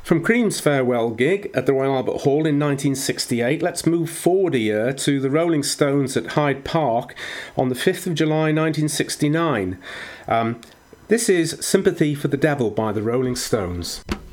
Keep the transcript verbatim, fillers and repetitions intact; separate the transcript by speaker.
Speaker 1: From Cream's farewell gig at the Royal Albert Hall in nineteen sixty-eight, let's move forward a year to the Rolling Stones at Hyde Park on the fifth of July nineteen sixty-nine. Um, this is Sympathy for the Devil by the Rolling Stones.